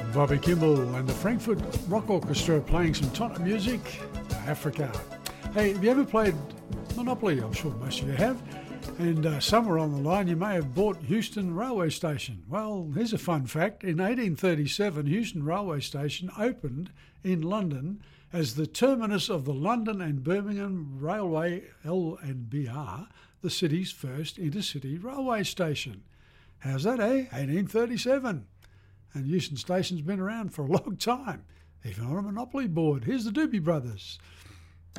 Bobby Kimball and the Frankfurt Rock Orchestra playing some Tonto music, Africa. Hey, have you ever played Monopoly? I'm sure most of you have. And somewhere on the line you may have bought Euston Railway Station. Well, here's a fun fact. In 1837, Euston Railway Station opened in London as the terminus of the London and Birmingham Railway LNBR, the city's first intercity railway station. How's that, eh? 1837. And Euston Station's been around for a long time, even on a Monopoly board. Here's the Doobie Brothers.